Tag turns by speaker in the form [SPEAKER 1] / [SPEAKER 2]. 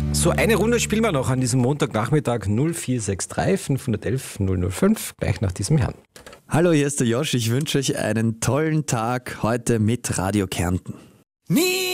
[SPEAKER 1] So, eine Runde spielen wir noch an diesem Montagnachmittag. 0463 511 005, gleich nach diesem Herrn.
[SPEAKER 2] Hallo, hier ist der Josh. Ich wünsche euch einen tollen Tag heute mit Radio Kärnten.